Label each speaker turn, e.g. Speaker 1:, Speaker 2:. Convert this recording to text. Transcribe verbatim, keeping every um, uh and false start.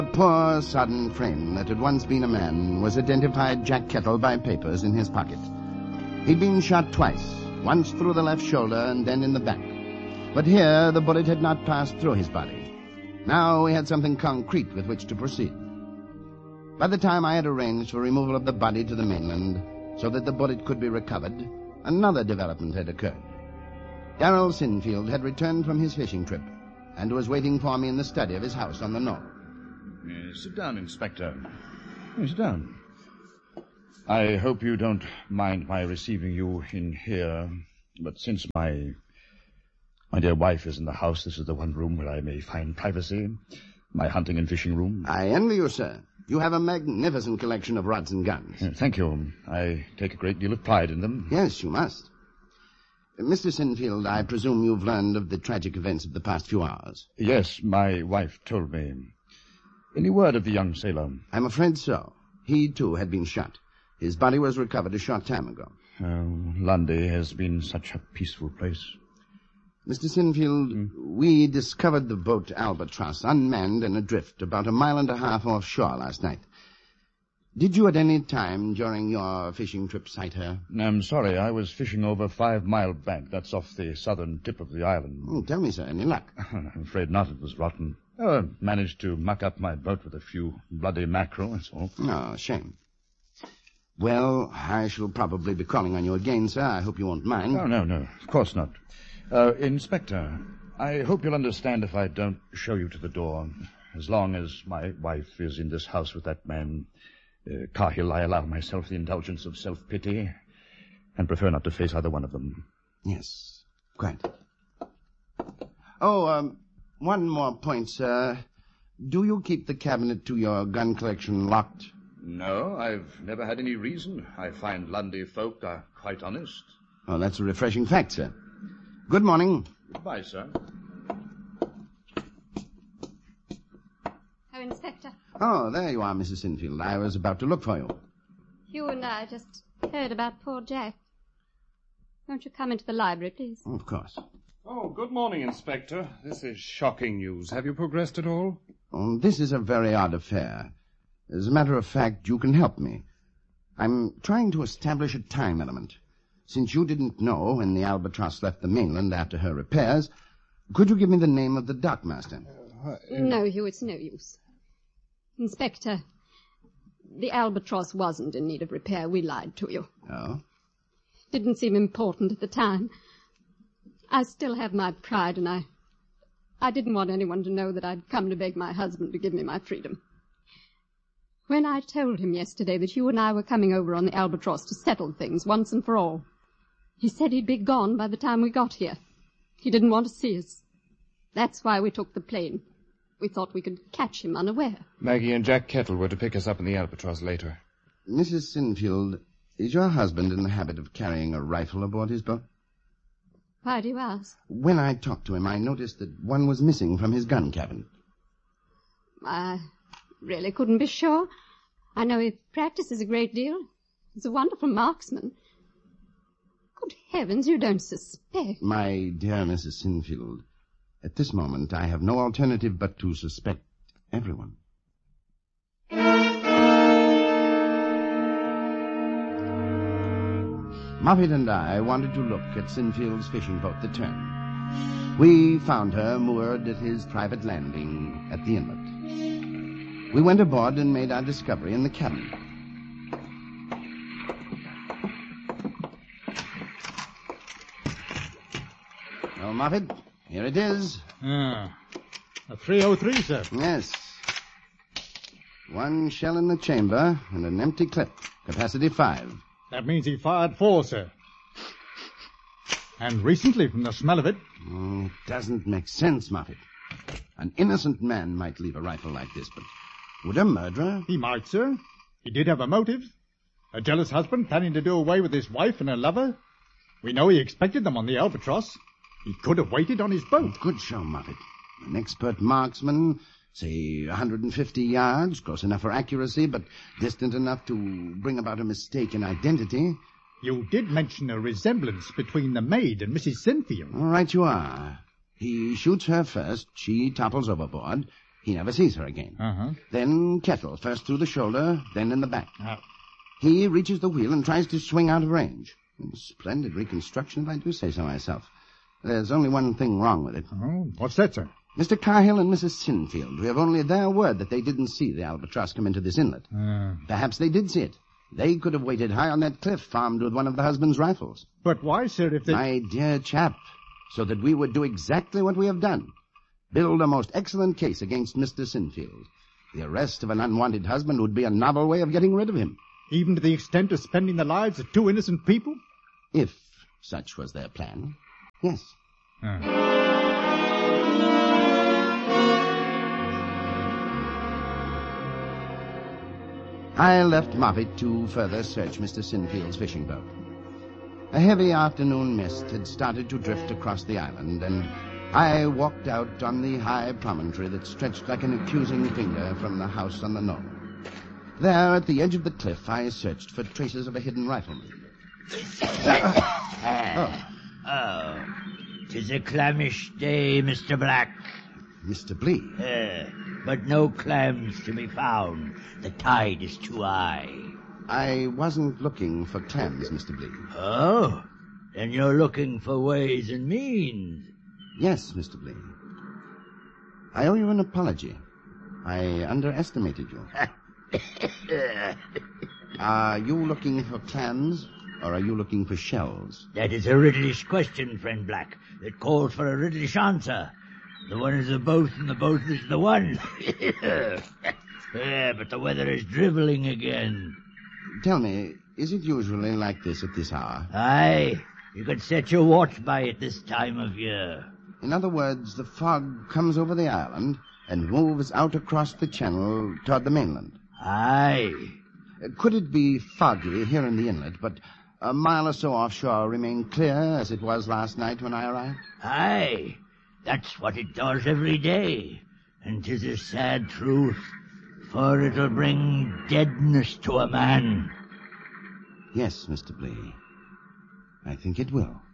Speaker 1: The poor, sodden frame that had once been a man was identified Jack Kettle by papers in his pocket. He'd been shot twice, once through the left shoulder and then in the back. But here the bullet had not passed through his body. Now we had something concrete with which to proceed. By the time I had arranged for removal of the body to the mainland so that the bullet could be recovered, another development had occurred. Darrell Sinfield had returned from his fishing trip and was waiting for me in the study of his house on the knoll.
Speaker 2: Uh, sit down, Inspector. Uh, sit down. I hope you don't mind my receiving you in here, but since my my dear wife is in the house, this is the one room where I may find privacy, my hunting and fishing room.
Speaker 1: I envy you, sir. You have a magnificent collection of rods and guns.
Speaker 2: Uh, thank you. I take a great deal of pride in them.
Speaker 1: Yes, you must. Uh, Mister Sinfield, I presume you've learned of the tragic events of the past few hours.
Speaker 2: Yes, my wife told me. Any word of the young sailor?
Speaker 1: I'm afraid so. He, too, had been shot. His body was recovered a short time ago.
Speaker 2: Oh, Lundy has been such a peaceful place.
Speaker 1: Mister Sinfield, mm. we discovered the boat Albatross unmanned and adrift about a mile and a half offshore last night. Did you at any time during your fishing trip sight her?
Speaker 2: I'm sorry, I was fishing over Five Mile Bank. That's off the southern tip of the island.
Speaker 1: Oh, tell me, sir, any luck?
Speaker 2: I'm afraid not. It was rotten. Oh, I managed to muck up my boat with a few bloody mackerel, that's all.
Speaker 1: Oh, shame. Well, I shall probably be calling on you again, sir. I hope you won't mind.
Speaker 2: Oh, no, no, of course not. Uh, Inspector, I hope you'll understand if I don't show you to the door. As long as my wife is in this house with that man, uh, Cahill, I allow myself the indulgence of self-pity and prefer not to face either one of them.
Speaker 1: Yes, quite. Oh, um, one more point, sir. Do you keep the cabinet to your gun collection locked?
Speaker 2: No, I've never had any reason. I find Lundy folk are quite honest.
Speaker 1: Oh, that's a refreshing fact, sir. Good morning.
Speaker 2: Goodbye, sir.
Speaker 3: Oh, Inspector.
Speaker 1: Oh, there you are, Missus Sinfield. I was about to look for you.
Speaker 3: You and I just heard about poor Jack. Won't you come into the library, please?
Speaker 1: Oh, of course.
Speaker 4: Oh, good morning, Inspector. This is shocking news. Have you progressed at all?
Speaker 1: Oh, this is a very odd affair. As a matter of fact, you can help me. I'm trying to establish a time element. Since you didn't know when the Albatross left the mainland after her repairs, could you give me the name of the dockmaster?
Speaker 3: Uh, uh, no, Hugh, it's no use. Inspector, the Albatross wasn't in need of repair. We lied to you.
Speaker 1: Oh?
Speaker 3: Didn't seem important at the time. I still have my pride, and I... I didn't want anyone to know that I'd come to beg my husband to give me my freedom. When I told him yesterday that you and I were coming over on the Albatross to settle things once and for all, he said he'd be gone by the time we got here. He didn't want to see us. That's why we took the plane. We thought we could catch him unaware.
Speaker 4: Maggie and Jack Kettle were to pick us up in the Albatross later.
Speaker 1: Missus Sinfield, is your husband in the habit of carrying a rifle aboard his boat?
Speaker 3: Why do you ask?
Speaker 1: When I talked to him, I noticed that one was missing from his gun cabinet.
Speaker 3: I really couldn't be sure. I know he practices a great deal. He's a wonderful marksman. Good heavens, you don't suspect.
Speaker 1: My dear Missus Sinfield, at this moment I have no alternative but to suspect everyone. Moffat and I wanted to look at Sinfield's fishing boat, the Tern. We found her moored at his private landing at the inlet. We went aboard and made our discovery in the cabin. Well, Moffat, here it is.
Speaker 5: Ah, a three oh three, sir.
Speaker 1: Yes. One shell in the chamber and an empty clip. Capacity five.
Speaker 5: That means he fired four, sir. And recently, from the smell of it...
Speaker 1: Oh, it doesn't make sense, Moffat. An innocent man might leave a rifle like this, but would a murderer?
Speaker 5: He might, sir. He did have a motive. A jealous husband planning to do away with his wife and her lover. We know he expected them on the Albatross. He could have waited on his boat.
Speaker 1: Oh, good show, Moffat. An expert marksman, say one hundred fifty yards, close enough for accuracy, but distant enough to bring about a mistake in identity.
Speaker 5: You did mention a resemblance between the maid and Missus Sinfield.
Speaker 1: All right, you are. He shoots her first, she topples overboard. He never sees her again.
Speaker 5: Uh-huh.
Speaker 1: Then Kettle, first through the shoulder, then in the back.
Speaker 5: Uh,
Speaker 1: He reaches the wheel and tries to swing out of range. Splendid reconstruction, if I do say so myself. There's only one thing wrong with it.
Speaker 5: oh, what's that, sir?
Speaker 1: Mister Cahill and Missus Sinfield, we have only their word that they didn't see the Albatross come into this inlet.
Speaker 5: Uh,
Speaker 1: Perhaps they did see it. They could have waited high on that cliff, armed with one of the husband's rifles.
Speaker 5: but why, sir, if they...
Speaker 1: My dear chap, so that we would do exactly what we have done. Build a most excellent case against Mister Sinfield. The arrest of an unwanted husband would be a novel way of getting rid of him.
Speaker 5: Even to the extent of spending the lives of two innocent people?
Speaker 1: If such was their plan, yes.
Speaker 5: Uh.
Speaker 1: I left Moffat to further search Mister Sinfield's fishing boat. A heavy afternoon mist had started to drift across the island, and I walked out on the high promontory that stretched like an accusing finger from the house on the knoll. There, at the edge of the cliff, I searched for traces of a hidden rifleman.
Speaker 6: Oh. Oh. 'Tis a clammish day, Mister Black.
Speaker 1: Mister Blee.
Speaker 6: Uh, but no clams to be found. The tide is too high.
Speaker 1: I wasn't looking for clams, Mister Blee.
Speaker 6: Oh? Then you're looking for ways and means.
Speaker 1: Yes, Mister Blee. I owe you an apology. I underestimated you. Are you looking for clams, or are you looking for shells?
Speaker 6: That is a riddlish question, friend Black. It calls for a riddlish answer. The one is the both, and the both is the one. Yeah, but the weather is drivelling again.
Speaker 1: Tell me, is it usually like this at this hour?
Speaker 6: Aye, you could set your watch by it this time of year.
Speaker 1: In other words, the fog comes over the island and moves out across the channel toward the mainland.
Speaker 6: Aye.
Speaker 1: Could it be foggy here in the inlet, but a mile or so offshore remain clear as it was last night when I arrived?
Speaker 6: Aye, that's what it does every day. And 'tis a sad truth, for it'll bring deadness to a man.
Speaker 1: Yes, Mister Blee. I think it will.